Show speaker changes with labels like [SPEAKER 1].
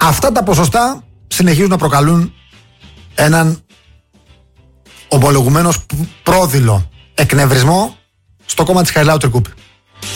[SPEAKER 1] Αυτά τα ποσοστά συνεχίζουν να προκαλούν έναν ομολογουμένως πρόδειλο εκνευρισμό στο κόμμα της Χαριλάου Τρικούπη.